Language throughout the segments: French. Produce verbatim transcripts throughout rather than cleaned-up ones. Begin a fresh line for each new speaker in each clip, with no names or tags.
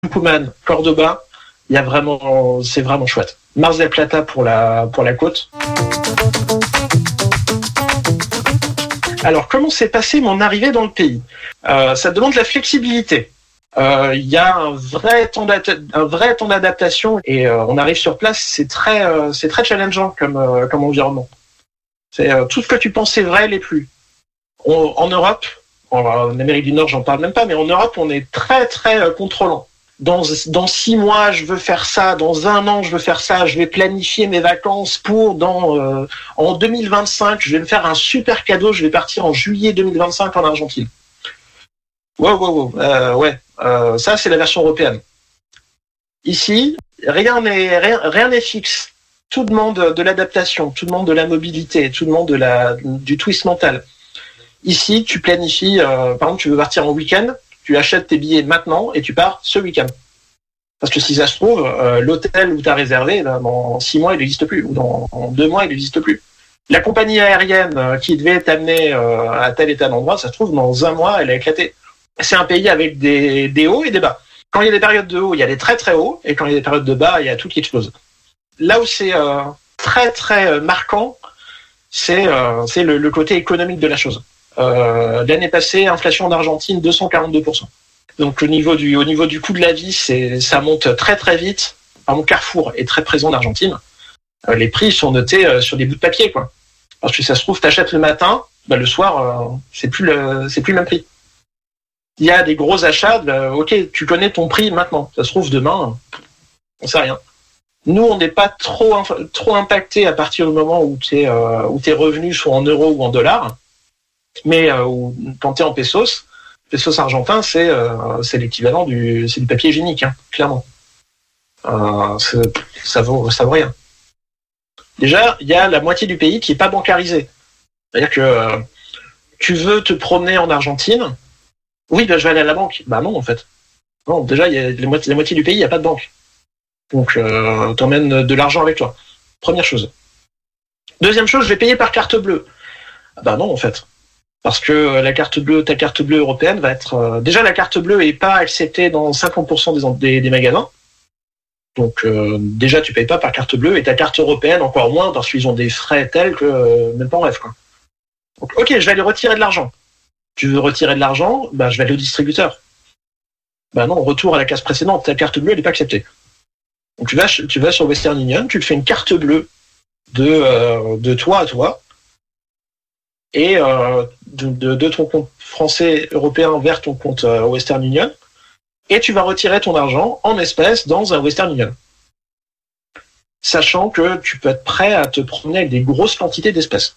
Tucumán, Cordoba, il y a vraiment, c'est vraiment chouette. Mar del Plata pour la, pour la côte. Alors, comment s'est passée mon arrivée dans le pays ? euh, Ça demande de la flexibilité. Il euh, y a un vrai temps, un vrai temps d'adaptation et euh, on arrive sur place, c'est très, euh, c'est très challengeant comme, euh, comme environnement. C'est euh, tout ce que tu pensais vrai l'est plus. On, en Europe, en, en Amérique du Nord, j'en parle même pas, mais en Europe, on est très très euh, contrôlant. Dans, dans six mois, je veux faire ça. Dans un an, je veux faire ça. Je vais planifier mes vacances pour dans euh, en deux mille vingt-cinq. Je vais me faire un super cadeau. Je vais partir en juillet deux mille vingt-cinq en Argentine. Wow, wow, wow. Euh, ouais, euh, ça c'est la version européenne. Ici, rien n'est rien, rien n'est fixe. Tout demande de l'adaptation, tout demande de la mobilité, tout demande de la du twist mental. Ici, tu planifies. Euh, par exemple, tu veux partir en week-end. Tu achètes tes billets maintenant et tu pars ce week-end. Parce que si ça se trouve, euh, l'hôtel où tu as réservé, là, dans six mois, il n'existe plus. Ou dans en deux mois, il n'existe plus. La compagnie aérienne euh, qui devait t'amener euh, à tel et tel endroit, ça se trouve, dans un mois, elle a éclaté. C'est un pays avec des, des hauts et des bas. Quand il y a des périodes de haut, il y a des très très hauts. Et quand il y a des périodes de bas, il y a tout qui explose. Là où c'est euh, très très marquant, c'est, euh, c'est le, le côté économique de la chose. Euh, l'année passée, inflation en Argentine deux cent quarante-deux pour cent. Donc au niveau du au niveau du coût de la vie, c'est ça monte très très vite. Par exemple, Carrefour est très présent en Argentine. Euh, les prix sont notés euh, sur des bouts de papier, quoi. Parce que ça se trouve, t'achètes le matin, bah le soir, euh, c'est plus le c'est plus le même prix. Il y a des gros achats. Bah, ok, tu connais ton prix maintenant. Ça se trouve demain, on sait rien. Nous, on n'est pas trop trop impacté à partir du moment où tes euh, où tes revenus sont en euros ou en dollars. Mais euh, quand tu es en pesos, pesos argentin, c'est euh, c'est l'équivalent du c'est du papier hygiénique, hein, clairement. Euh, ça vaut ça vaut rien. Déjà, il y a la moitié du pays qui est pas bancarisé. C'est-à-dire que euh, tu veux te promener en Argentine, oui, ben je vais aller à la banque. Bah non, en fait. Non, déjà, il y a la moitié, la moitié du pays, il y a pas de banque. Donc, euh, t'emmènes de l'argent avec toi. Première chose. Deuxième chose, je vais payer par carte bleue. Bah non, en fait. Parce que la carte bleue, ta carte bleue européenne va être... Euh, déjà, la carte bleue est pas acceptée dans cinquante pour cent des, des, des magasins. Donc, euh, déjà, tu payes pas par carte bleue. Et ta carte européenne, encore moins, parce qu'ils ont des frais tels que euh, même pas en rêve, quoi. Donc, ok, je vais aller retirer de l'argent. Tu veux retirer de l'argent, bah, je vais aller au distributeur. Bah non, retour à la case précédente. Ta carte bleue, elle n'est pas acceptée. Donc, tu vas, tu vas sur Western Union, tu te fais une carte bleue de, euh, de toi à toi. Et euh, de, de, de ton compte français européen vers ton compte euh, Western Union, et tu vas retirer ton argent en espèces dans un Western Union. Sachant que tu peux être prêt à te promener avec des grosses quantités d'espèces.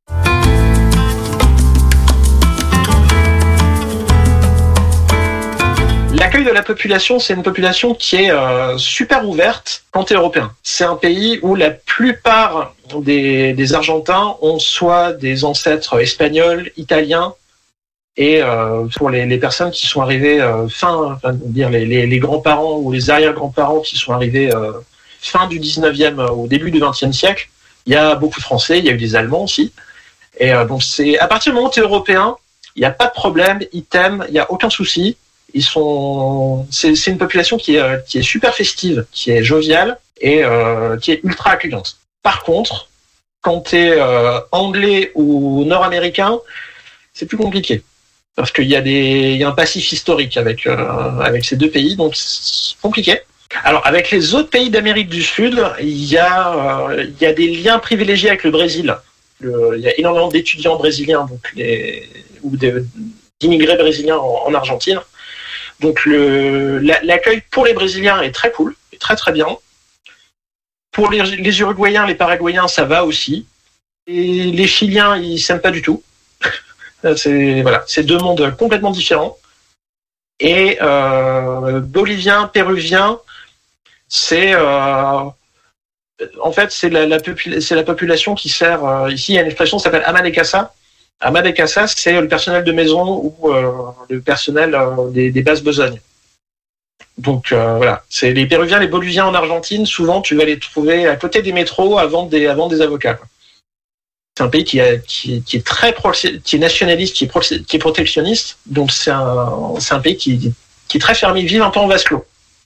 L'accueil de la population, c'est une population qui est euh, super ouverte quand tu es européen. C'est un pays où la plupart des, des Argentins ont soit des ancêtres espagnols, italiens, et euh, pour les, les personnes qui sont arrivées euh, fin, enfin, dire les, les, les grands-parents ou les arrière-grands-parents qui sont arrivés euh, fin du dix-neuvième euh, au début du vingtième siècle, il y a beaucoup de Français, il y a eu des Allemands aussi. Et euh, donc c'est à partir du moment où tu es européen, il n'y a pas de problème, ils t'aiment, il n'y a aucun souci. Ils sont, c'est, c'est une population qui est, qui est super festive, qui est joviale et euh, qui est ultra accueillante. Par contre, quand t'es euh, anglais ou nord-américain, c'est plus compliqué parce qu'il y a des, il y a un passif historique avec euh, avec ces deux pays, donc c'est compliqué. Alors avec les autres pays d'Amérique du Sud, il y a, euh, il y a des liens privilégiés avec le Brésil. Le, il y a énormément d'étudiants brésiliens, donc les, ou des, d'immigrés brésiliens en, en Argentine. Donc le, la, l'accueil pour les Brésiliens est très cool, est très très bien. Pour les, les Uruguayens, les Paraguayens, ça va aussi. Et les Chiliens, ils s'aiment pas du tout. c'est voilà, c'est deux mondes complètement différents. Et euh, Boliviens, Péruviens, c'est euh, en fait c'est la, la popula- c'est la population qui sert euh, ici. Il y a une expression qui s'appelle ama de casa. Ama de casa, c'est le personnel de maison ou euh, le personnel euh, des, des basses besognes. Donc euh, voilà, c'est les Péruviens, les Boliviens en Argentine. Souvent, tu vas les trouver à côté des métros avant des avant des avocats, quoi. C'est un pays qui, a, qui, qui est très pro, qui est nationaliste, qui est, pro, qui est protectionniste. Donc c'est un c'est un pays qui qui est très fermé, vit un peu en vase clos.